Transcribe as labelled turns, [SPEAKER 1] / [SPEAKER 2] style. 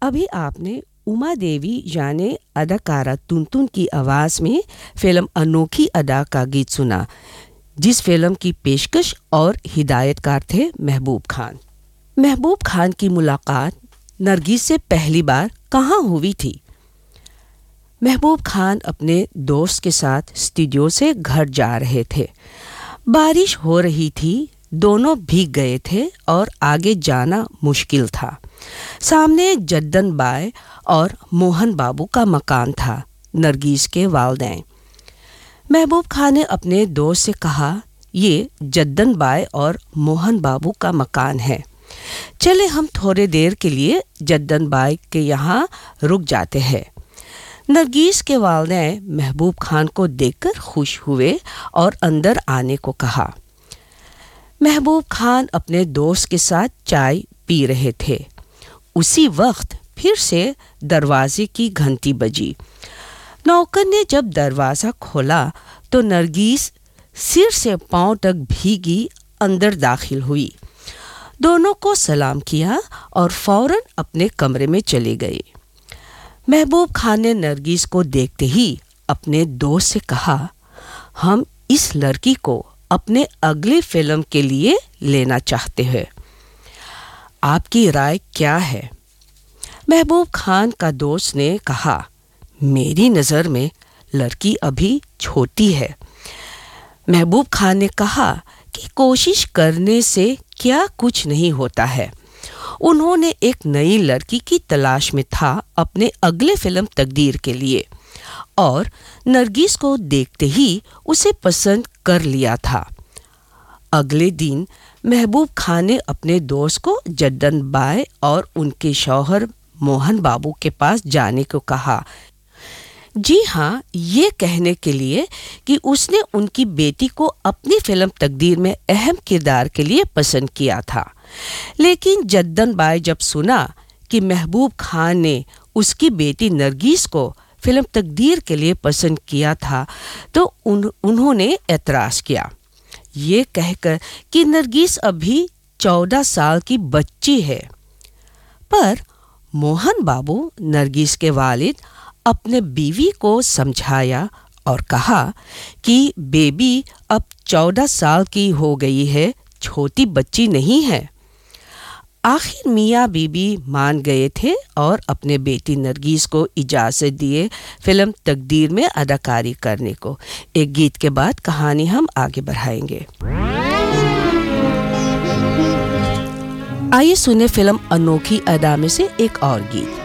[SPEAKER 1] अभी आपने उमा देवी यानी अदाकारा टुनटुन की आवाज़ में फिल्म अनोखी अदा का गीत सुना, जिस फिल्म की पेशकश और हिदायतकार थे महबूब खान। महबूब खान की मुलाकात नरगिस से पहली बार कहाँ हुई थी? महबूब खान अपने दोस्त के साथ स्टूडियो से घर जा रहे थे। बारिश हो रही थी, दोनों भीग गए थे और आगे जाना मुश्किल था। सामने जद्दन बाई और मोहन बाबू का मकान था, नरगिस के वालिदैन। महबूब खान ने अपने दोस्त से कहा, ये जद्दन बाई और मोहन बाबू का मकान है, चले हम थोड़े देर के लिए जद्दन बाई के यहाँ रुक जाते हैं। नरगिस के वालिदैन महबूब खान को देखकर खुश हुए और अंदर आने को कहा। महबूब खान अपने दोस्त के साथ चाय पी रहे थे। उसी वक्त फिर से दरवाजे की घंटी बजी। नौकर ने जब दरवाज़ा खोला तो नरगिस सिर से पांव तक भीगी अंदर दाखिल हुई। दोनों को सलाम किया और फौरन अपने कमरे में चले गए। महबूब खान ने नरगिस को देखते ही अपने दोस्त से कहा, हम इस लड़की को अपने अगली फिल्म के लिए लेना चाहते हैं, आपकी राय क्या है? महबूब खान का दोस्त ने कहा, मेरी नज़र में लड़की अभी छोटी है। महबूब खान ने कहा कि कोशिश करने से क्या कुछ नहीं होता है। उन्होंने एक नई लड़की की तलाश में था अपने अगले फिल्म तकदीर के लिए, और नरगिस को देखते ही उसे पसंद कर लिया था। अगले दिन महबूब खान ने अपने दोस्त को जद्दन बाई और उनके शौहर मोहन बाबू के पास जाने को कहा। जी हाँ, ये कहने के लिए कि उसने उनकी बेटी को अपनी फिल्म तकदीर में अहम किरदार के लिए पसंद किया था। लेकिन जद्दन बाई जब सुना कि महबूब खान ने उसकी बेटी नरगिस को फिल्म तकदीर के लिए पसंद किया था तो उन्होंने एतराज़ किया, ये कहकर कि नरगिस अभी 14 साल की बच्ची है। पर मोहन बाबू नरगिस के वालिद अपने बीवी को समझाया और कहा कि बेबी अब 14 साल की हो गई है, छोटी बच्ची नहीं है। आखिर मियाँ बीबी मान गए थे और अपने बेटी नरगिस को इजाज़त दिए फिल्म तकदीर में अदाकारी करने को। एक गीत के बाद कहानी हम आगे बढ़ाएंगे। आइए सुने फिल्म अनोखी अदा में से एक और गीत।